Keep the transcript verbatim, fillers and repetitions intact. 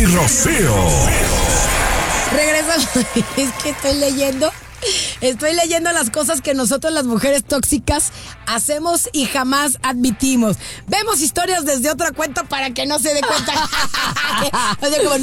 y Rocío. Regresamos. Es que estoy leyendo. Estoy leyendo las cosas que nosotros las mujeres tóxicas hacemos y jamás admitimos. Vemos historias desde otra cuenta para que no se dé cuenta. O sea, como